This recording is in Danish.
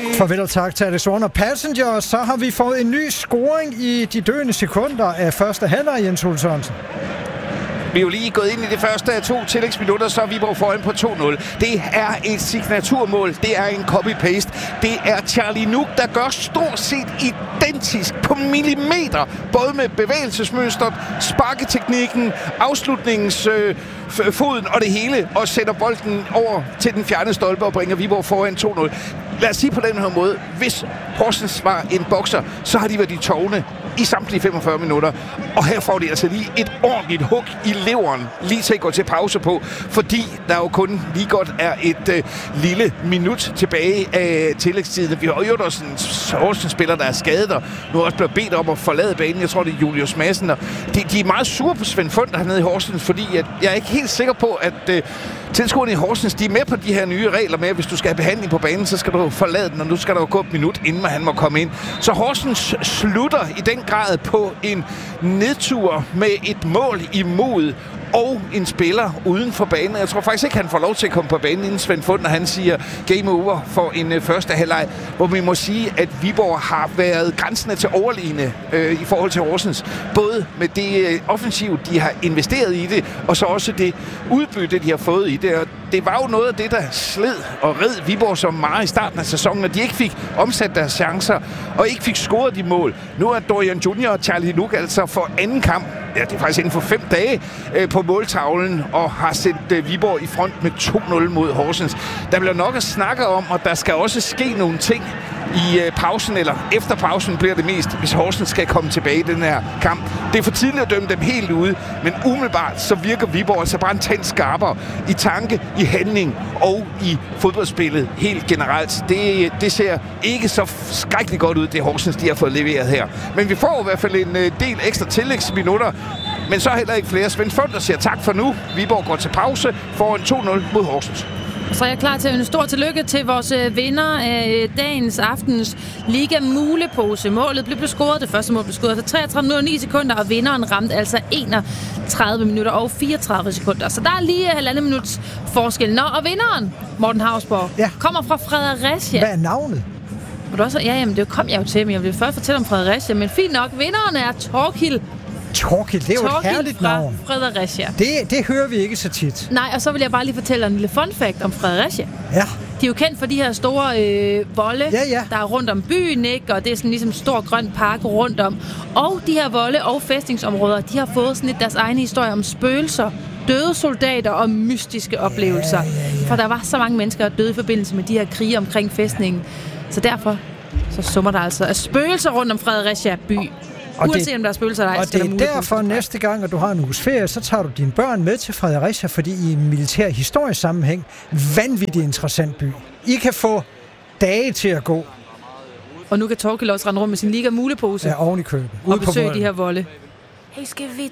Farvel og tak til Alexander Passenger. Så har vi fået en ny scoring i de døende sekunder af første halvleg, Jens Ole Sørensen. Vi er jo lige gået ind i det første af 2 tillægsminutter, så er Viborg foran på 2-0. Det er et signaturmål. Det er en copy-paste. Det er Charlie Nuk, der gør stort set identisk på millimeter. Både med bevægelsesmønstret, sparketeknikken, afslutningens foden og det hele. Og sætter bolden over til den fjerne stolpe og bringer Viborg foran 2-0. Lad os sige på den her måde. Hvis Horsens var en bokser, så har de været i tårne i samtlige 45 minutter. Og her får de altså lige et ordentligt hug i leveren, lige til at gå til pause på, fordi der jo kun lige godt er et lille minut tilbage af tillægstiden. Vi har jo også en Horsens-spiller, der er skadet, og nu er også blevet bedt om at forlade banen. Jeg tror, det er Julius Madsen. De er meget sure på Svend Funder hernede i Horsens, fordi jeg er ikke helt sikker på, at tilskuerne i Horsens, de er med på de her nye regler med, at hvis du skal have behandling på banen, så skal du forlade den, og nu skal der jo gå et minut, inden han må komme ind. Så Horsens slutter i den grad på en nedtur med et mål imod og en spiller uden for banen. Jeg tror faktisk ikke, han får lov til at komme på banen, inden Svend Funder, han siger game over for en første halvleg, hvor vi må sige, at Viborg har været grænsende til overliggende i forhold til Horsens. Både med det offensiv, de har investeret i det, og så også det udbytte, de har fået i det. Og det var jo noget af det, der sled og red Viborg så meget i starten af sæsonen, at de ikke fik omsat deres chancer, og ikke fik scoret de mål. Nu er Dorian Junior og Charlie Nuk altså for anden kamp, ja, det er faktisk inden for 5 dage, på måltavlen, og har sendt Viborg i front med 2-0 mod Horsens. Der bliver nok at snakke om, og der skal også ske nogle ting i pausen, eller efter pausen bliver det mest, hvis Horsens skal komme tilbage i den her kamp. Det er for tidligt at dømme dem helt ude, men umiddelbart så virker Viborg altså bare en tand skarpere i tanke, i handling og i fodboldspillet helt generelt. Det ser ikke så skrækkeligt godt ud, det Horsens, de har fået leveret her. Men vi får i hvert fald en del ekstra tillægsminutter, men så heller ikke flere. Svend Funder siger tak for nu. Viborg går til pause foran 2-0 mod Horsens. Så er jeg klar til en stor tillykke til vores vinder af dagens aftens Liga Mulepose. Målet blev scoret. Det første mål blev scoret efter 33 minutter og 9 sekunder, og vinderen ramte altså 31 minutter og 34 sekunder. Så der er lige 1,5 minuts forskel. Nå, og vinderen, Morten Hausborg, kommer fra Fredericia. Hvad er navnet? Jamen det kom jeg jo til, men jeg vil først fortælle om Fredericia. Men fint nok, vinderen er Torkild. Torkild, det er jo et herligt navn. Fredericia. Det hører vi ikke så tit. Nej, og så vil jeg bare lige fortælle en lille fun fact om Fredericia. Ja. De er jo kendt for de her store volde, der er rundt om byen, ikke? Og det er sådan ligesom en stor grøn park rundt om. Og de her volde og fæstningsområder, de har fået sådan lidt deres egne historie om spøgelser, døde soldater og mystiske oplevelser. For der var så mange mennesker, der døde i forbindelse med de her krige omkring fæstningen. Så derfor så summer der altså af spøgelser rundt om Fredericia by. Uanset om der er spøgelser eller ej. Og det er derfor næste gang, at du har en uges ferie, så tager du dine børn med til Fredericia, fordi i en militær historisk sammenhæng, vanvittigt interessant by. I kan få dage til at gå. Og nu kan Torkild også rende rundt med sin Liga Mulepose. Ja, oven i køben. Og besøge de her volde. Hey, skal vi